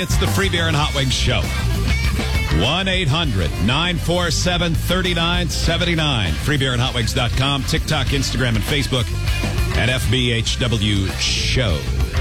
it's the Free Beer and Hot Wings Show. 1-800-947-3979. FreeBeerandHotWings.com. TikTok, Instagram, and Facebook at FBHW Show.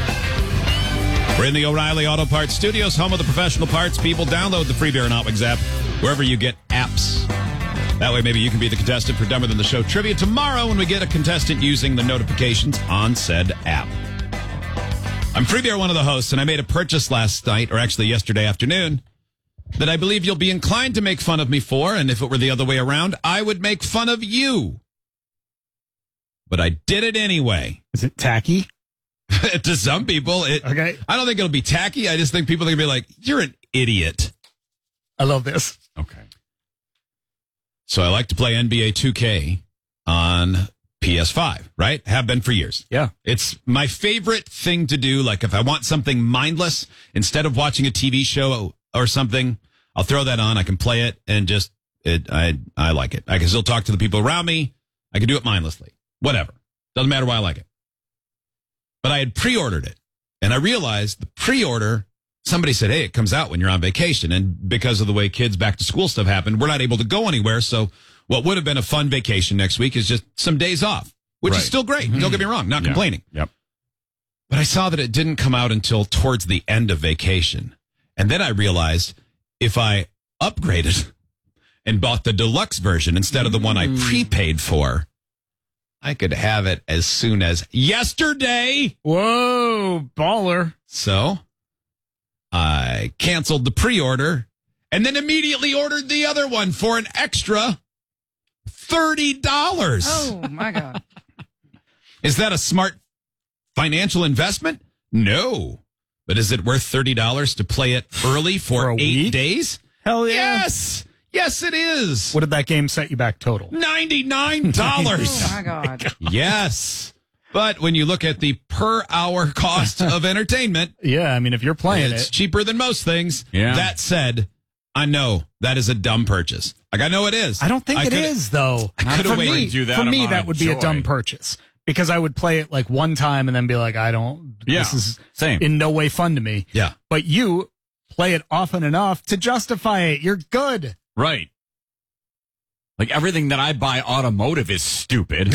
We're in the O'Reilly Auto Parts Studios, home of the professional parts people. Download the Free Beer and Hot Wings app wherever you get apps. That way, maybe you can be the contestant for Dumber Than the Show trivia tomorrow when we get a contestant using the notifications on said app. I'm Free Beer, one of the hosts, and I made a purchase last night, or actually yesterday afternoon, that I believe you'll be inclined to make fun of me for, and if it were the other way around, I would make fun of you. But I did it anyway. Is it tacky? To some people, okay. I don't think it'll be tacky. I just think people are going to be like, you're an idiot. I love this. Okay. So I like to play NBA 2K on PS5, right? Have been for years. Yeah. It's my favorite thing to do. Like if I want something mindless, instead of watching a TV show or something, I'll throw that on. I can play it and just, I like it. I can still talk to the people around me. I can do it mindlessly. Whatever. Doesn't matter why I like it. But I had pre-ordered it. And I realized the pre-order, somebody said, hey, it comes out when you're on vacation. And because of the way kids back to school stuff happened, we're not able to go anywhere. So what would have been a fun vacation next week is just some days off, which is still great. Mm-hmm. Don't get me wrong. Not complaining. Yep. But I saw that it didn't come out until towards the end of vacation. And then I realized if I upgraded and bought the deluxe version instead of the one I prepaid for, I could have it as soon as yesterday. Whoa, baller. So I canceled the pre-order and then immediately ordered the other one for an extra $30. Oh, my God. Is that a smart financial investment? No. But is it worth $30 to play it early for 8 days? Hell yeah. Yes. Yes, it is. What did that game set you back total? $99. Oh, my God. Yes. But when you look at the per hour cost of entertainment, yeah, I mean, if you're playing it's it, cheaper than most things. Yeah. That said, I know that is a dumb purchase. Like, I know it is. I don't think it is, though. For me, that would be a dumb purchase because I would play it like one time and then be like, this is in no way fun to me. Yeah. But you play it often enough to justify it. You're good. Right. Like everything that I buy automotive is stupid.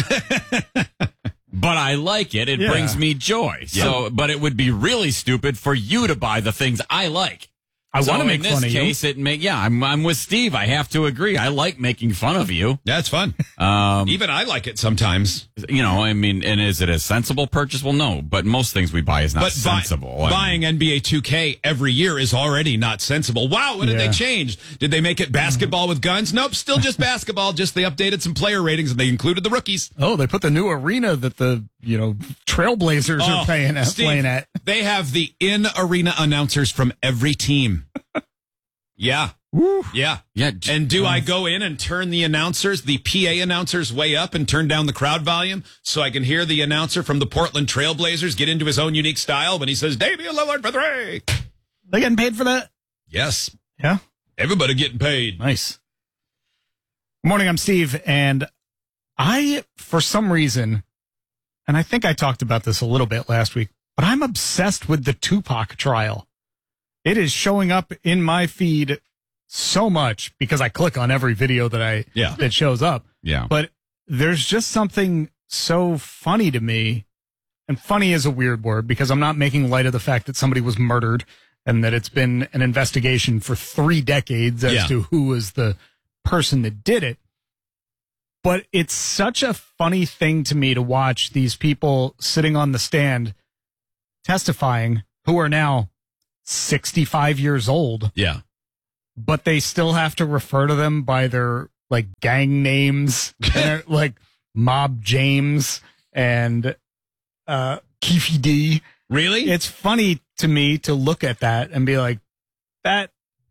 But I like it. It brings me joy. So, but it would be really stupid for you to buy the things I like. I want to make fun of you. In this case, I'm with Steve. I have to agree. I like making fun of you. Yeah, it's fun. Even I like it sometimes. I mean, and is it a sensible purchase? Well, no, but most things we buy is not sensible. Buying NBA 2K every year is already not sensible. Wow, what did they change? Did they make it basketball with guns? Nope, still just basketball. Just they updated some player ratings and they included the rookies. Oh, they put the new arena that the Trailblazers are playing at. They have the in-arena announcers from every team. Yeah. Woo. Yeah. And do I go in and turn the PA announcers way up and turn down the crowd volume so I can hear the announcer from the Portland Trailblazers get into his own unique style when he says, Damian Lillard for three? They getting paid for that? Yes. Yeah. Everybody getting paid. Nice. Good morning, I'm Steve, and I, for some reason, and I think I talked about this a little bit last week, but I'm obsessed with the Tupac trial. It is showing up in my feed so much because I click on every video that shows up. Yeah. But there's just something so funny to me, and funny is a weird word because I'm not making light of the fact that somebody was murdered and that it's been an investigation for 3 decades as to who was the person that did it. But it's such a funny thing to me to watch these people sitting on the stand testifying who are now 65 years old. Yeah. But they still have to refer to them by their like gang names, like Mob James and Keefy D. Really? It's funny to me to look at that and be like, that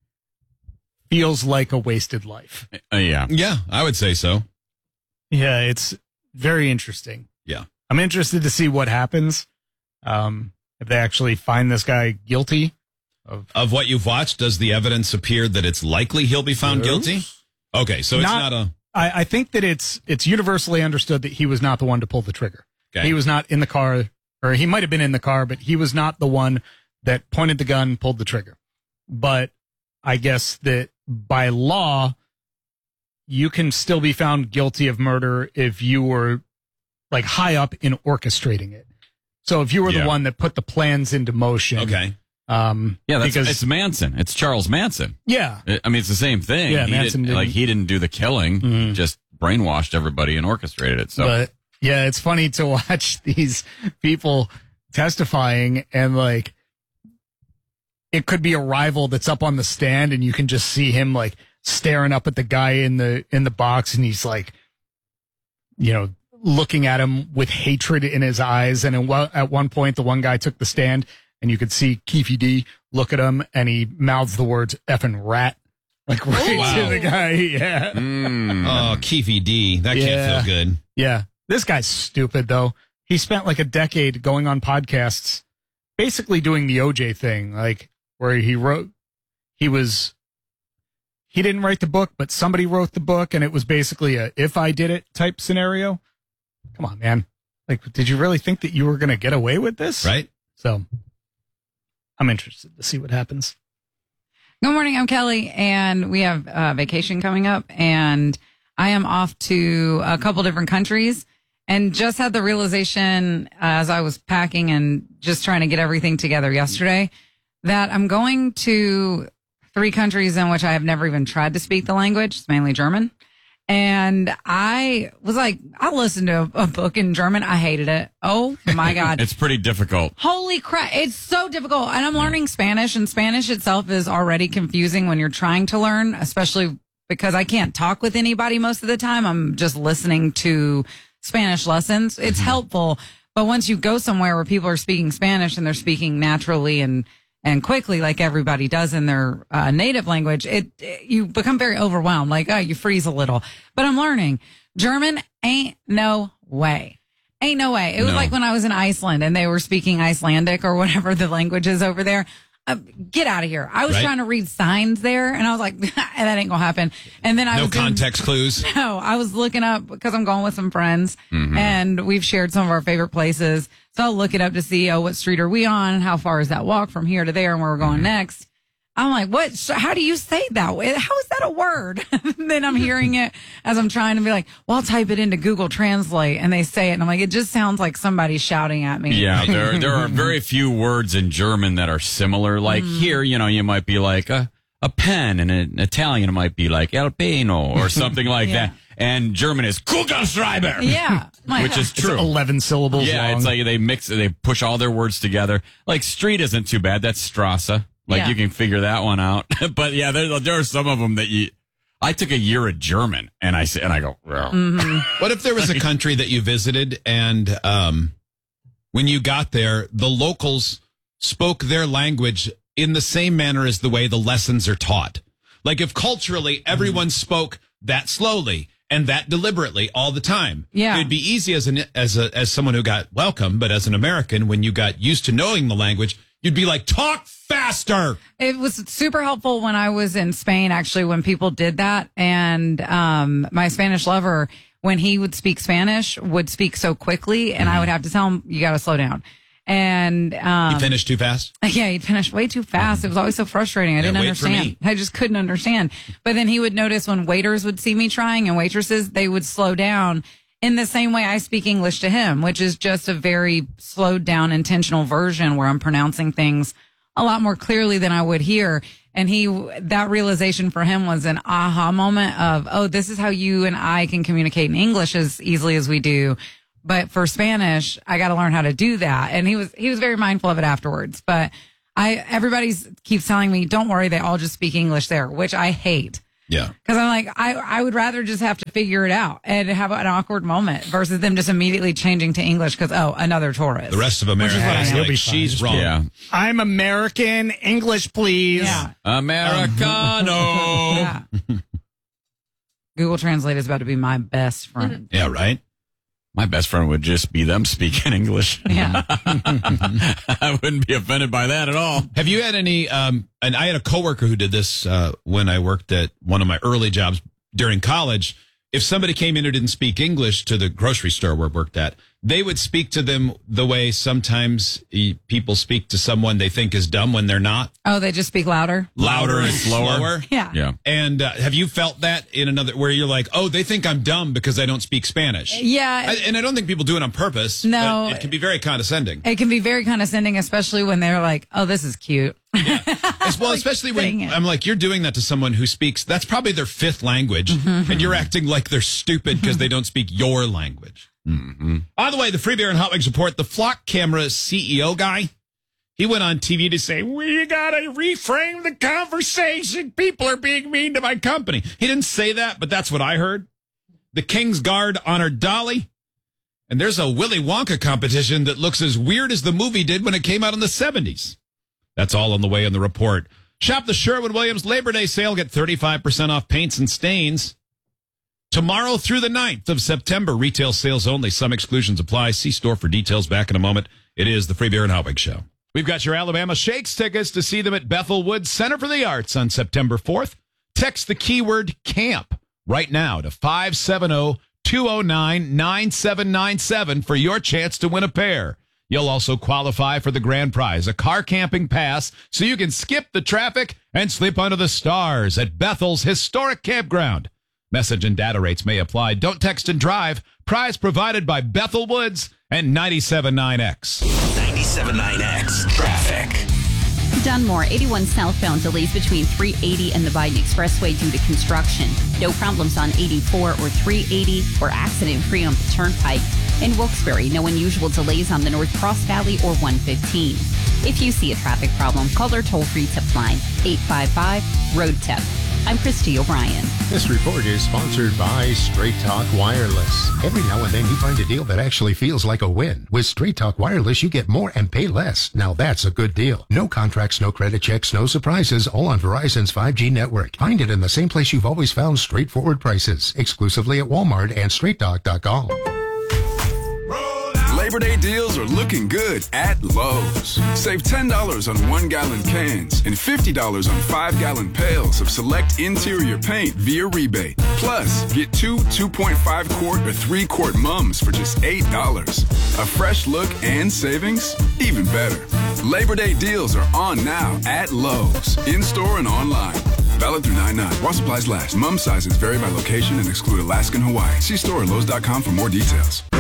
feels like a wasted life. Yeah, I would say so. Yeah, it's very interesting. Yeah. I'm interested to see what happens. If they actually find this guy guilty. Of what you've watched, does the evidence appear that it's likely he'll be found guilty? Okay, so it's not a... I think that it's universally understood that he was not the one to pull the trigger. Okay. He was not in the car, or he might have been in the car, but he was not the one that pointed the gun, pulled the trigger. but I guess that by law, you can still be found guilty of murder if you were like high up in orchestrating it. So if you were the one that put the plans into motion. Okay. It's Manson. It's Charles Manson. Yeah. I mean, it's the same thing. Yeah, Manson he didn't do the killing, just brainwashed everybody and orchestrated it. So, but yeah, it's funny to watch these people testifying and like it could be a rival that's up on the stand and you can just see him like staring up at the guy in the box and he's like, looking at him with hatred in his eyes. And at one point, the one guy took the stand and you could see Keefe D look at him and he mouths the words effing rat. Like right to the guy. Yeah. Oh, Keefe D. That can't feel good. Yeah. This guy's stupid though. He spent like a decade going on podcasts, basically doing the OJ thing, like where he didn't write the book, but somebody wrote the book and it was basically a if I did it type scenario. Come on, man. Like, did you really think that you were going to get away with this? Right. So I'm interested to see what happens. Good morning. I'm Kelly, and we have vacation coming up, and I am off to a couple different countries and just had the realization as I was packing and just trying to get everything together yesterday that I'm going to 3 countries in which I have never even tried to speak the language. It's mainly German. And I was like, I listened to a book in German. I hated it. Oh my God. It's pretty difficult. Holy crap. It's so difficult. And I'm learning Spanish, and Spanish itself is already confusing when you're trying to learn, especially because I can't talk with anybody most of the time. I'm just listening to Spanish lessons. It's helpful. But once you go somewhere where people are speaking Spanish and they're speaking naturally and quickly, like everybody does in their native language, you become very overwhelmed. Like, you freeze a little. But I'm learning. German, ain't no way. Ain't no way. It was like when I was in Iceland and they were speaking Icelandic or whatever the language is over there. Get out of here. I was trying to read signs there and I was like, that ain't gonna happen. And then no context clues. No, I was looking up because I'm going with some friends and we've shared some of our favorite places. So I'll look it up to see, what street are we on? How far is that walk from here to there and where we're going next? I'm like, what? How do you say that? How is that a word? Then I'm hearing it as I'm trying to be like, well, I'll type it into Google Translate and they say it. And I'm like, it just sounds like somebody shouting at me. Yeah, there are very few words in German that are similar. Like here, you might be like a pen, and in Italian it might be like el peno or something like that. And German is Kugelschreiber. Yeah. Which is true. It's 11 syllables long. It's like they push all their words together. Like street isn't too bad. That's Strasse. Like you can figure that one out. But yeah, there are some of them that I took a year of German and I go, well. What if there was a country that you visited and when you got there, the locals spoke their language in the same manner as the way the lessons are taught? Like if culturally everyone spoke that slowly and that deliberately all the time. Yeah. It'd be easy as someone who got welcome, but as an American, when you got used to knowing the language, you'd be like, talk faster. It was super helpful when I was in Spain, actually, when people did that. And my Spanish lover, when he would speak Spanish, would speak so quickly, and I would have to tell him, you got to slow down. And he finished too fast? Yeah, he'd finished way too fast. It was always so frustrating. I didn't understand. I just couldn't understand. But then he would notice when waiters would see me trying and waitresses, they would slow down in the same way I speak English to him, which is just a very slowed down intentional version where I'm pronouncing things a lot more clearly than I would here. And that realization for him was an aha moment of, oh, this is how you and I can communicate in English as easily as we do. But for Spanish, I got to learn how to do that. And he was very mindful of it afterwards. But everybody keeps telling me, don't worry, they all just speak English there, which I hate. Yeah. Because I'm like, I would rather just have to figure it out and have an awkward moment versus them just immediately changing to English because, another tourist. The rest of America is like, she's wrong. Yeah. I'm American. English, please. Yeah. Americano. Yeah. Google Translate is about to be my best friend. Yeah, right? My best friend would just be them speaking English. Yeah. I wouldn't be offended by that at all. Have you had any, and I had a coworker who did this when I worked at one of my early jobs during college. If somebody came in who didn't speak English to the grocery store where I worked at, they would speak to them the way sometimes people speak to someone they think is dumb when they're not. Oh, they just speak louder? Louder and slower. Yeah. And have you felt that in another, where you're like, oh, they think I'm dumb because I don't speak Spanish? Yeah. And I don't think people do it on purpose. No. It can be very condescending. It can be very condescending, especially when they're like, oh, this is cute. Well, especially when I'm like, you're doing that to someone who speaks, that's probably their fifth language, and you're acting like they're stupid because they don't speak your language. Mm-hmm. By the way, the Free Beer and Hot Wings report, the Flock Camera CEO guy, he went on TV to say, we got to reframe the conversation. People are being mean to my company. He didn't say that, but that's what I heard. The King's Guard honored Dolly, and there's a Willy Wonka competition that looks as weird as the movie did when it came out in the 70s. That's all on the way in the report. Shop the Sherwin-Williams Labor Day sale. Get 35% off paints and stains. Tomorrow through the 9th of September. Retail sales only. Some exclusions apply. See store for details. Back in a moment. It is the Free Beer and Hot Wings Show. We've got your Alabama Shakes tickets to see them at Bethel Woods Center for the Arts on September 4th. Text the keyword CAMP right now to 570-209-9797 for your chance to win a pair. You'll also qualify for the grand prize, a car camping pass, so you can skip the traffic and sleep under the stars at Bethel's historic campground. Message and data rates may apply. Don't text and drive. Prize provided by Bethel Woods and 97.9X. 97.9X traffic. Dunmore, 81 southbound delays between 380 and the Biden Expressway due to construction. No problems on 84 or 380 or accident-free on the Turnpike. In Wilkes-Barre, no unusual delays on the North Cross Valley or 115. If you see a traffic problem, call our toll-free tip line, 855-ROAD-TIP. I'm Christy O'Brien. This report is sponsored by Straight Talk Wireless. Every now and then you find a deal that actually feels like a win. With Straight Talk Wireless, you get more and pay less. Now that's a good deal. No contracts, no credit checks, no surprises, all on Verizon's 5G network. Find it in the same place you've always found straightforward prices, exclusively at Walmart and StraightTalk.com. Labor Day deals are looking good at Lowe's. Save $10 on 1-gallon cans and $50 on 5-gallon pails of select interior paint via rebate. Plus, get 2 2.5-quart or 3-quart mums for just $8. A fresh look and savings? Even better. Labor Day deals are on now at Lowe's, in-store and online. Valid through 9/9. While supplies last. Mum sizes vary by location and exclude Alaska and Hawaii. See store at Lowe's.com for more details.